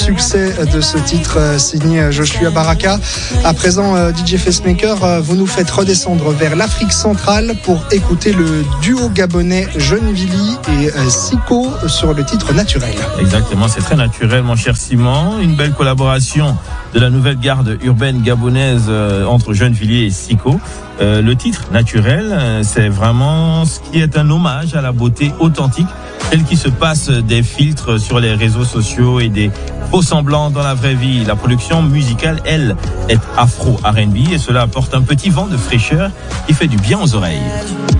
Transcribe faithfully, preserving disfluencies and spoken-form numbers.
Succès de ce titre euh, signé Joshua Baraka. À présent, euh, D J Facemaker, euh, vous nous faites redescendre vers l'Afrique centrale pour écouter le duo gabonais Gennevilly et euh, Siko sur le titre Naturel. Exactement, c'est très naturel, mon cher Simon. Une belle collaboration de la nouvelle garde urbaine gabonaise euh, entre Gennevilly et Siko. Euh, le titre Naturel, euh, c'est vraiment ce qui est un hommage à la beauté authentique, celle qui se passe des filtres sur les réseaux sociaux et des faux semblants dans la vraie vie. La production musicale, elle, est afro-R and B et cela apporte un petit vent de fraîcheur qui fait du bien aux oreilles.